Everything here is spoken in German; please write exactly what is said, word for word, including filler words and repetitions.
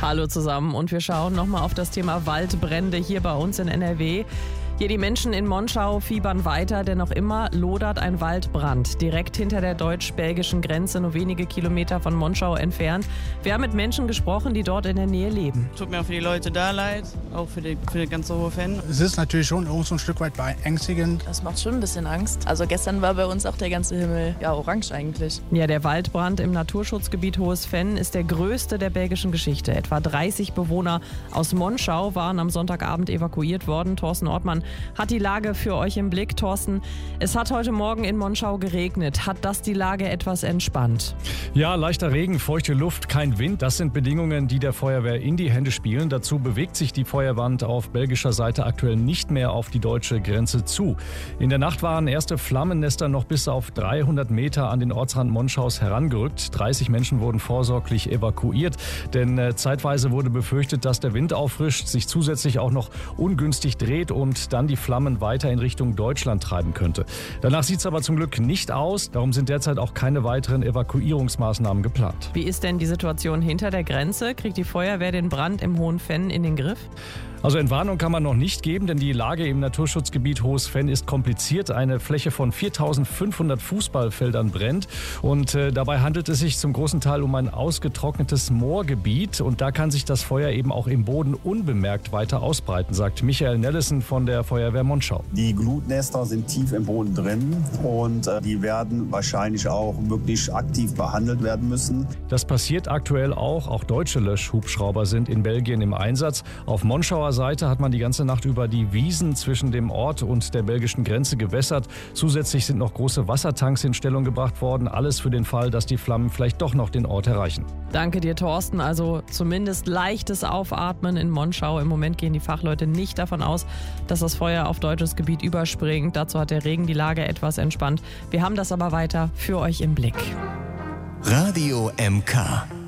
Hallo zusammen und wir schauen nochmal auf das Thema Waldbrände hier bei uns in N R W. Hier die Menschen in Monschau fiebern weiter, denn noch immer lodert ein Waldbrand direkt hinter der deutsch-belgischen Grenze, nur wenige Kilometer von Monschau entfernt. Wir haben mit Menschen gesprochen, die dort in der Nähe leben. Tut mir auch für die Leute da leid, auch für die, für die ganze hohe Fan. Es ist natürlich schon irgendwo so ein Stück weit beängstigend. Das macht schon ein bisschen Angst. Also gestern war bei uns auch der ganze Himmel ja orange eigentlich. Ja, der Waldbrand im Naturschutzgebiet Hohes Venn ist der größte der belgischen Geschichte. Etwa dreißig Bewohner aus Monschau waren am Sonntagabend evakuiert worden. Thorsten Ortmann hat die Lage für euch im Blick. Thorsten, es hat heute Morgen in Monschau geregnet. Hat das die Lage etwas entspannt? Ja, leichter Regen, feuchte Luft, kein Wind. Das sind Bedingungen, die der Feuerwehr in die Hände spielen. Dazu bewegt sich die Feuerwand auf belgischer Seite aktuell nicht mehr auf die deutsche Grenze zu. In der Nacht waren erste Flammennester noch bis auf dreihundert Meter an den Ortsrand Monschaus herangerückt. dreißig Menschen wurden vorsorglich evakuiert, denn äh, zeitweise wurde befürchtet, dass der Wind auffrischt, sich zusätzlich auch noch ungünstig dreht und dann die Flammen weiter in Richtung Deutschland treiben könnte. Danach sieht es aber zum Glück nicht aus. Darum sind derzeit auch keine weiteren Evakuierungsmaßnahmen geplant. Wie ist denn die Situation hinter der Grenze? Kriegt die Feuerwehr den Brand im Hohen Venn in den Griff? Also Entwarnung kann man noch nicht geben, denn die Lage im Naturschutzgebiet Hohes Venn ist kompliziert. Eine Fläche von viertausendfünfhundert Fußballfeldern brennt und äh, dabei handelt es sich zum großen Teil um ein ausgetrocknetes Moorgebiet und da kann sich das Feuer eben auch im Boden unbemerkt weiter ausbreiten, sagt Michael Nellesen von der Feuerwehr Monschau. Die Glutnester sind tief im Boden drin und äh, die werden wahrscheinlich auch wirklich aktiv behandelt werden müssen. Das passiert aktuell auch. Auch deutsche Löschhubschrauber sind in Belgien im Einsatz. Auf Monschauer Seite hat man die ganze Nacht über die Wiesen zwischen dem Ort und der belgischen Grenze gewässert. Zusätzlich sind noch große Wassertanks in Stellung gebracht worden. Alles für den Fall, dass die Flammen vielleicht doch noch den Ort erreichen. Danke dir, Thorsten. Also zumindest leichtes Aufatmen in Monschau. Im Moment gehen die Fachleute nicht davon aus, dass das Feuer auf deutsches Gebiet überspringt. Dazu hat der Regen die Lage etwas entspannt. Wir haben das aber weiter für euch im Blick. Radio M K.